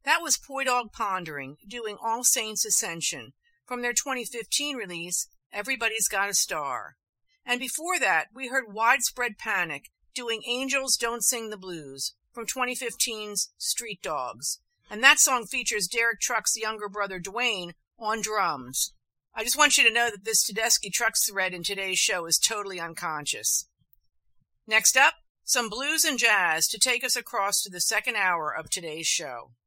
That was Poi Dog Pondering doing All Saints Ascension from their 2015 release, Everybody's Got a Star. And before that, we heard Widespread Panic doing Angels Don't Sing the Blues from 2015's Street Dogs. And that song features Derek Trucks' younger brother Dwayne on drums. I just want you to know that this Tedeschi Trucks thread in today's show is totally unconscious. Next up, some blues and jazz to take us across to the second hour of today's show.